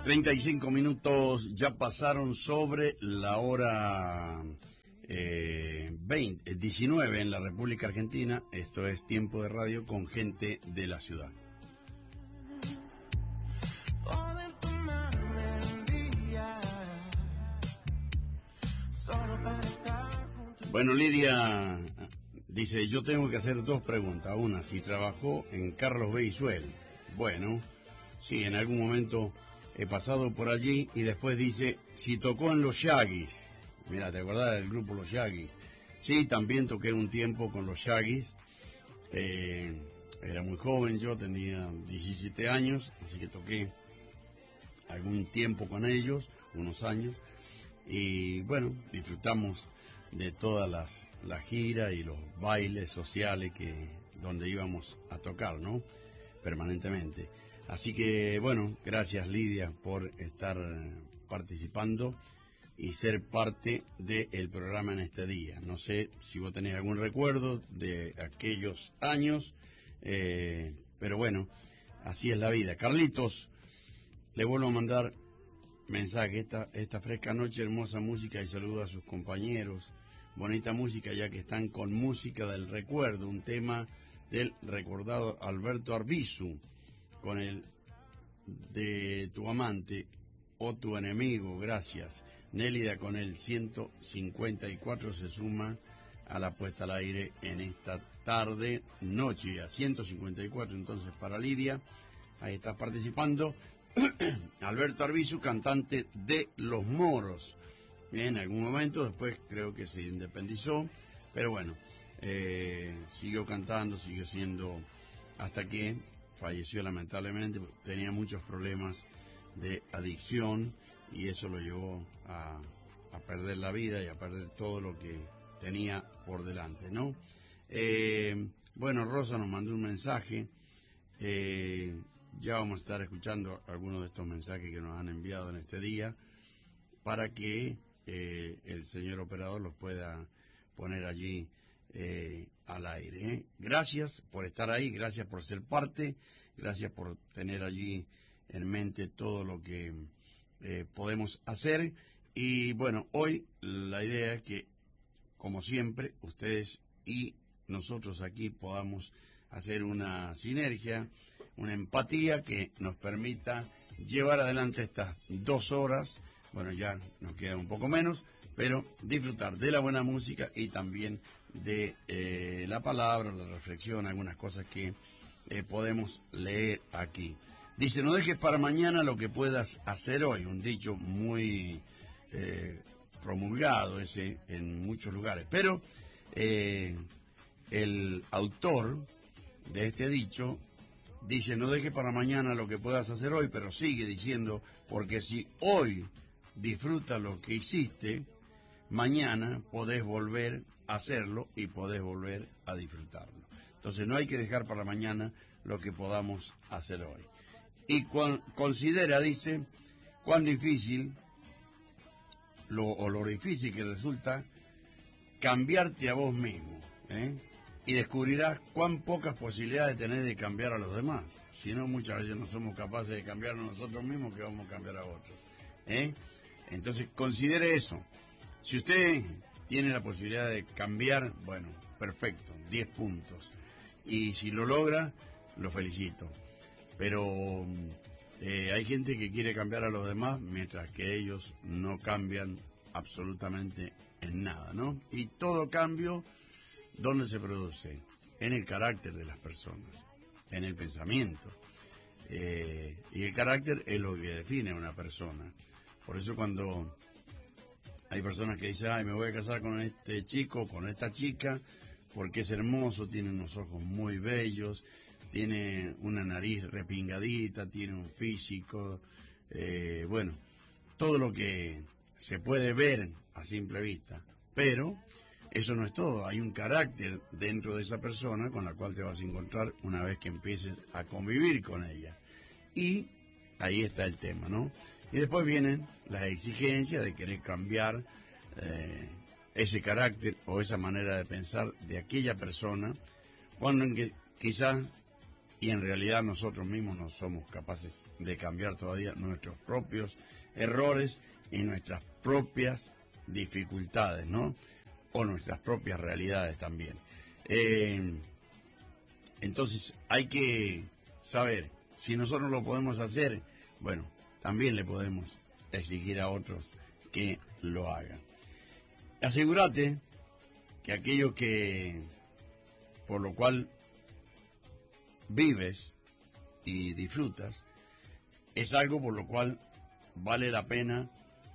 35 minutos ya pasaron sobre la hora 19 en la República Argentina. Esto es Tiempo de Radio con gente de la ciudad. Bueno, Lidia dice, yo tengo que hacer dos preguntas. Una, si trabajó en Carlos Beizuel. Bueno, sí, en algún momento he pasado por allí. Y después dice, si tocó en los Yaguis. Mira, ¿te acordás del grupo Los Yaguis? Sí, también toqué un tiempo con los Yaguis. Era muy joven, yo tenía 17 años, así que toqué algún tiempo con ellos, unos años. Y bueno, disfrutamos de todas las giras y los bailes sociales donde íbamos a tocar, ¿no? Permanentemente. Así que, bueno, gracias Lidia por estar participando y ser parte del programa en este día. No sé si vos tenés algún recuerdo de aquellos años, pero bueno, así es la vida. Carlitos, le vuelvo a mandar mensaje, esta fresca noche, hermosa música y saludo a sus compañeros. Bonita música, ya que están con música del recuerdo, un tema del recordado Alberto Arbizu, con el de tu amante o tu enemigo, gracias. Nélida con el 154 se suma a la puesta al aire en esta tarde, noche, a 154 entonces para Lidia, ahí está participando. Alberto Arbizu, cantante de Los Moros. En algún momento, después creo que se independizó, pero bueno, siguió cantando, siguió siendo, hasta que falleció lamentablemente. Tenía muchos problemas de adicción y eso lo llevó a perder la vida y a perder todo lo que tenía por delante, ¿no? Bueno, Rosa nos mandó un mensaje. Ya vamos a estar escuchando algunos de estos mensajes que nos han enviado en este día para que el señor operador los pueda poner allí al aire. Gracias por estar ahí, gracias por ser parte, gracias por tener allí en mente todo lo que podemos hacer. Y bueno, hoy la idea es que, como siempre, ustedes y nosotros aquí podamos hacer una sinergia, una empatía que nos permita llevar adelante estas 2 horas. Bueno, ya nos queda un poco menos, pero disfrutar de la buena música y también de la palabra, la reflexión, algunas cosas que podemos leer aquí. Dice, no dejes para mañana lo que puedas hacer hoy, un dicho muy promulgado ese en muchos lugares, pero el autor de este dicho dice, no dejes para mañana lo que puedas hacer hoy, pero sigue diciendo, porque si hoy disfruta lo que hiciste, mañana podés volver a hacerlo y podés volver a disfrutarlo. Entonces no hay que dejar para mañana lo que podamos hacer hoy. Y considera, dice, cuán difícil lo difícil que resulta cambiarte a vos mismo, y descubrirás cuán pocas posibilidades tenés de cambiar a los demás. Si no, muchas veces no somos capaces de cambiar a nosotros mismos, que vamos a cambiar a otros. Entonces, considere eso. Si usted tiene la posibilidad de cambiar, bueno, perfecto, 10 puntos. Y si lo logra, lo felicito. Pero hay gente que quiere cambiar a los demás, mientras que ellos no cambian absolutamente en nada, ¿no? Y todo cambio, ¿dónde se produce? En el carácter de las personas, en el pensamiento. Y el carácter es lo que define a una persona. Por eso cuando hay personas que dicen, ay, me voy a casar con este chico, con esta chica, porque es hermoso, tiene unos ojos muy bellos, tiene una nariz repingadita, tiene un físico, bueno, todo lo que se puede ver a simple vista. Pero eso no es todo, hay un carácter dentro de esa persona con la cual te vas a encontrar una vez que empieces a convivir con ella. Y ahí está el tema, ¿no? Y después vienen las exigencias de querer cambiar ese carácter o esa manera de pensar de aquella persona, cuando quizás y en realidad nosotros mismos no somos capaces de cambiar todavía nuestros propios errores y nuestras propias dificultades, ¿no? O nuestras propias realidades también. Entonces hay que saber, si nosotros lo podemos hacer, bueno, también le podemos exigir a otros que lo hagan. Asegúrate que aquello que, por lo cual vives y disfrutas, es algo por lo cual vale la pena,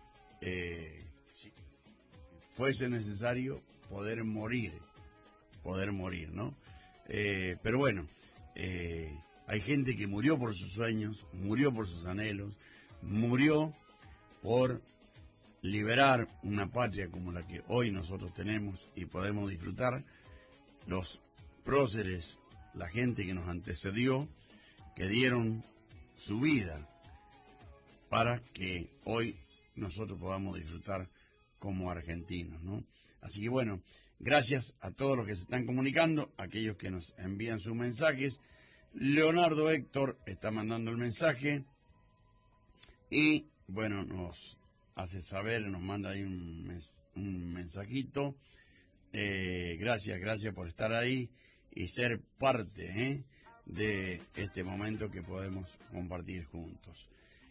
si fuese necesario, poder morir, ¿no? Pero bueno, hay gente que murió por sus sueños, murió por sus anhelos, murió por liberar una patria como la que hoy nosotros tenemos y podemos disfrutar. Los próceres, la gente que nos antecedió, que dieron su vida para que hoy nosotros podamos disfrutar como argentinos, ¿no? Así que bueno, gracias a todos los que se están comunicando, aquellos que nos envían sus mensajes. Leonardo Héctor está mandando el mensaje y bueno, nos hace saber, nos manda ahí un mensajito. Gracias por estar ahí y ser parte de este momento que podemos compartir juntos.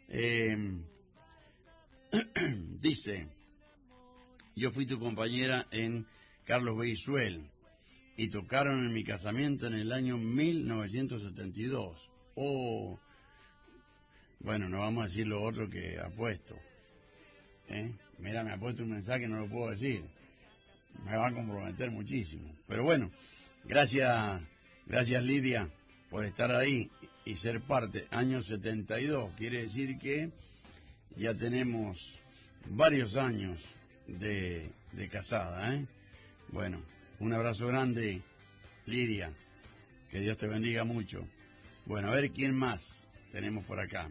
Dice, yo fui tu compañera en Carlos Beyzuel y tocaron en mi casamiento en el año 1972. Oh, bueno, no vamos a decir lo otro que ha puesto. Mira, me ha puesto un mensaje, no lo puedo decir. Me va a comprometer muchísimo. Pero bueno, gracias Lidia por estar ahí y ser parte. Año 72, quiere decir que ya tenemos varios años de casada, Bueno, un abrazo grande, Lidia. Que Dios te bendiga mucho. Bueno, a ver quién más tenemos por acá.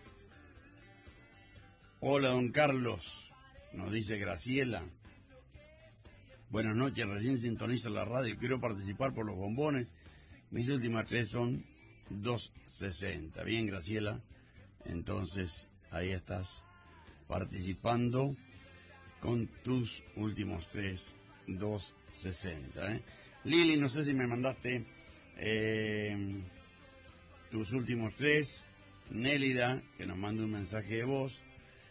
Hola, don Carlos, nos dice Graciela. Buenas noches, recién sintoniza la radio. Quiero participar por los bombones. Mis últimas 3 son 2.60. Bien, Graciela. Entonces, ahí estás participando con tus últimos 3, 2.60. Lili, no sé si me mandaste tus últimos 3. Nélida, que nos manda un mensaje de voz.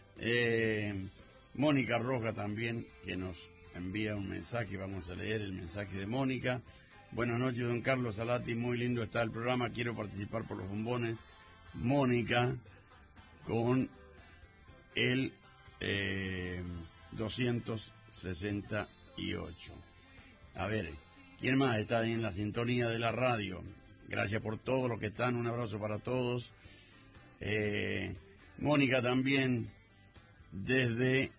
Mónica Roja también, que nos envía un mensaje. Vamos a leer el mensaje de Mónica. Buenas noches, don Carlos Salati, muy lindo está el programa, quiero participar por los bombones. Mónica, con el 268. A ver, ¿quién más está ahí en la sintonía de la radio? Gracias por todo lo que están, un abrazo para todos. Mónica también, desde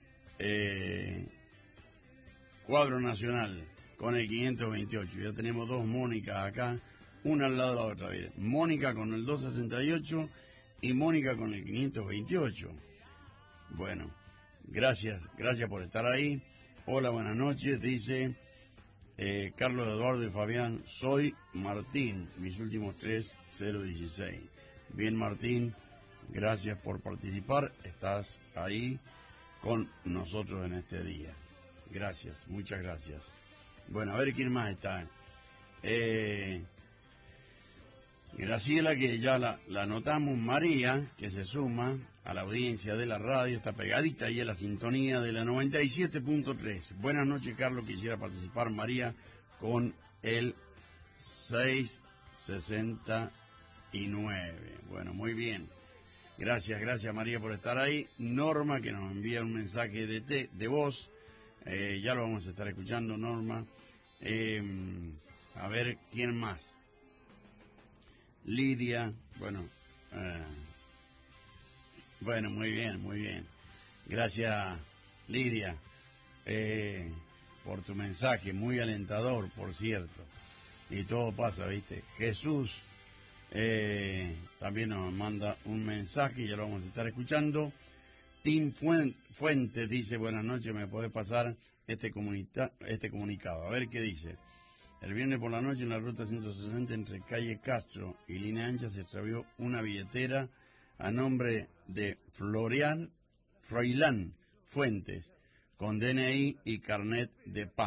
Cuadro Nacional, con el 528. Ya tenemos 2 Mónicas acá, una al lado de la otra. A ver, Mónica con el 268 y Mónica con el 528. Bueno, gracias por estar ahí. Hola, buenas noches, dice Carlos Eduardo y Fabián. Soy Martín, mis últimos 3, 016. Bien, Martín, gracias por participar. Estás ahí con nosotros en este día. Gracias, muchas gracias. Bueno, a ver quién más está. Graciela, que ya la notamos. María, que se suma a la audiencia de la radio, está pegadita ahí a la sintonía de la 97.3. Buenas noches, Carlos, quisiera participar, María, con el 669. Bueno, muy bien. Gracias María por estar ahí. Norma, que nos envía un mensaje de voz. Ya lo vamos a estar escuchando, Norma. A ver, ¿quién más? Lidia, bueno, muy bien. Gracias, Lidia, por tu mensaje, muy alentador, por cierto. Y todo pasa, ¿viste? Jesús también nos manda un mensaje, ya lo vamos a estar escuchando. Tim Fuentes dice, buenas noches, ¿me puede pasar este comunicado? A ver qué dice. El viernes por la noche en la ruta 160 entre calle Castro y Línea Ancha se extravió una billetera a nombre de Froilán Fuentes con DNI y carnet de PAN.